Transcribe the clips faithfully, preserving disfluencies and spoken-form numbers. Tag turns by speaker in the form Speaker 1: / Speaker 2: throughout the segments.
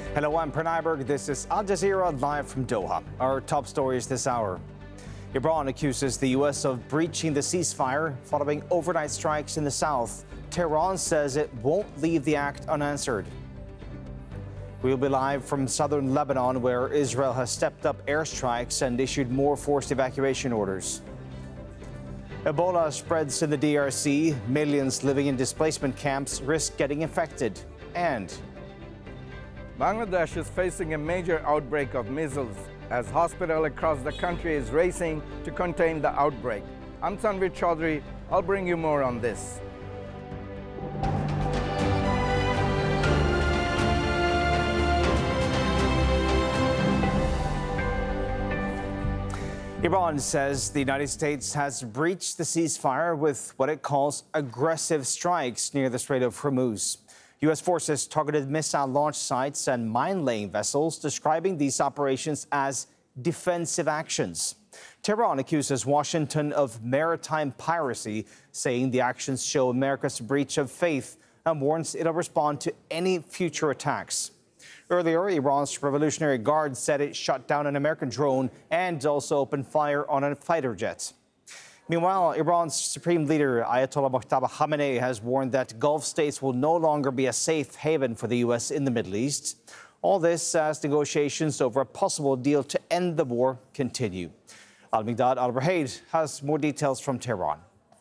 Speaker 1: Hello, I'm Pranay Berg. This is Al Jazeera live from Doha. Our top stories this hour. Iran accuses the U S of breaching the ceasefire following overnight strikes in the south. Tehran says it won't leave the act unanswered. We'll be live from southern Lebanon, where Israel has stepped up airstrikes and issued more forced evacuation orders. Ebola spreads in the D R C. Millions living in displacement camps risk getting infected. And
Speaker 2: Bangladesh is facing a major outbreak of measles as hospitals across the country is racing to contain the outbreak. I'm Tanvir Chaudhary. I'll bring you more on this.
Speaker 1: Iran says the United States has breached the ceasefire with what it calls aggressive strikes near the Strait of Hormuz. U S forces targeted missile launch sites and mine-laying vessels, describing these operations as defensive actions. Tehran accuses Washington of maritime piracy, saying the actions show America's breach of faith and warns it'll respond to any future attacks. Earlier, Iran's Revolutionary Guard said it shot down an American drone and also opened fire on a fighter jet. Meanwhile, Iran's Supreme Leader Ayatollah Mojtaba Khamenei has warned that Gulf states will no longer be a safe haven for the U S in the Middle East. All this as negotiations over a possible deal to end the war continue. Al-Migdad Al-Rahaid has more details from Tehran.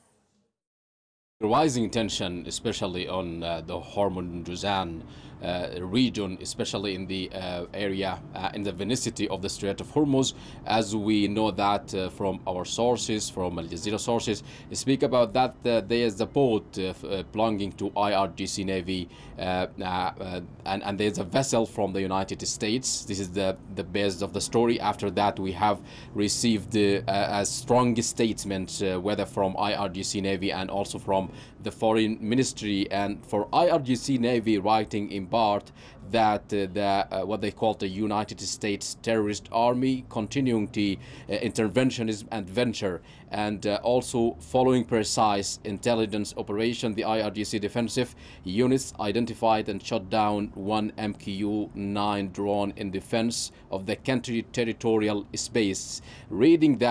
Speaker 3: Rising tension, especially on uh, the Hormuz uh, region, especially in the uh, area, uh, in the vicinity of the Strait of Hormuz, as we know that uh, from our sources, from Al Jazeera sources, speak about that uh, there is a boat uh, uh, belonging to I R G C Navy, uh, uh, and, and there's a vessel from the United States. This is the, the base of the story. After that, we have received uh, a strong statement, uh, whether from I R G C Navy and also from the Foreign Ministry, and for I R G C Navy writing in part that uh, the uh, what they call the United States terrorist army continuing the uh, interventionism and venture, and uh, also following precise intelligence operation, the I R G C defensive units identified and shot down one M Q nine drone in defense of the country territorial space. Reading that